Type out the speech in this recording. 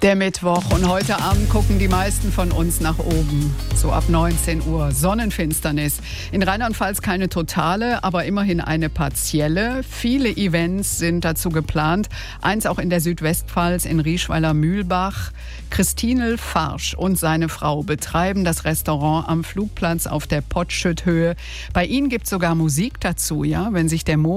Der Mittwoch und heute Abend gucken die meisten von uns nach oben, so ab 19 Uhr. Sonnenfinsternis. In Rheinland-Pfalz keine totale, aber immerhin eine partielle. Viele Events sind dazu geplant. Eins auch in der Südwestpfalz in Rieschweiler-Mühlbach. Christinel Farsch und seine Frau betreiben das Restaurant am Flugplatz auf der Potschütthöhe. Bei ihnen gibt es sogar Musik dazu, ja, wenn sich der